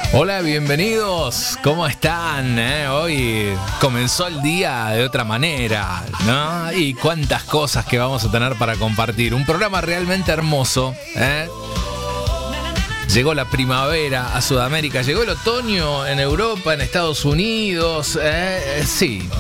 Hola, bienvenidos. ¿Cómo están? Hoy comenzó el día de otra manera, ¿no? Y cuántas cosas que vamos a tener para compartir. Un programa realmente hermoso, ¿eh? Llegó la primavera a Sudamérica, llegó el otoño en Europa, en Estados Unidos. Sí,